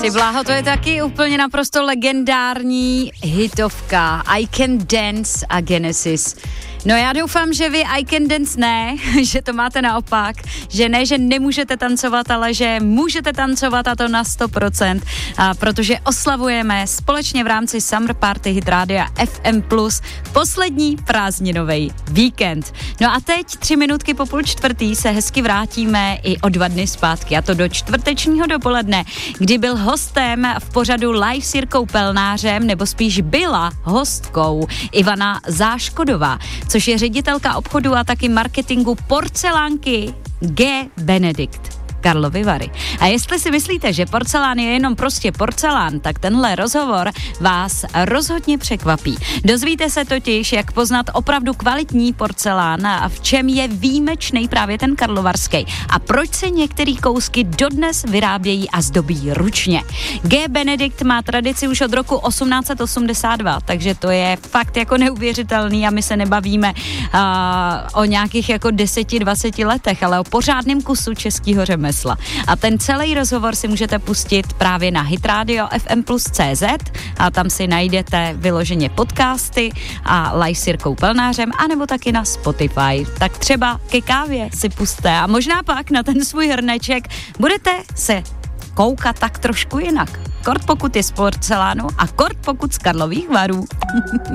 Ty bláho, to je taky úplně naprosto legendární hitovka. I Can Dance a Genesis. No já doufám, že vy I Can Dance ne, že to máte naopak, že ne, že nemůžete tancovat, ale že můžete tancovat a to na 100%, protože oslavujeme společně v rámci Summer Party Hit Rádia FM Plus poslední prázdninový víkend. No a teď 3 minutky po 3:30 se hezky vrátíme i o 2 dny zpátky, a to do čtvrtečního dopoledne, kdy byl hostem v pořadu Live s Jirkou Pelnářem, nebo spíš byla hostkou Ivana Záškodová, což je ředitelka obchodu a taky marketingu porcelánky G. Benedikt Karlovy Vary. A jestli si myslíte, že porcelán je jenom prostě porcelán, tak tenhle rozhovor vás rozhodně překvapí. Dozvíte se totiž, jak poznat opravdu kvalitní porcelán a v čem je výjimečný právě ten karlovarský a proč se některé kousky dodnes vyrábějí a zdobí ručně. G. Benedikt má tradici už od roku 1882, takže to je fakt jako neuvěřitelný a my se nebavíme o nějakých jako 10-20 letech, ale o pořádném kusu českého řemesla. A ten celý rozhovor si můžete pustit právě na hitradio fmplus.cz a tam si najdete vyloženě podcasty a Live s Jirkou Pelnářem, anebo taky na Spotify. Tak třeba ke kávě si puste a možná pak na ten svůj hrneček budete se koukat tak trošku jinak. Kort pokud je z porcelánu a kort pokud z Karlových Varů.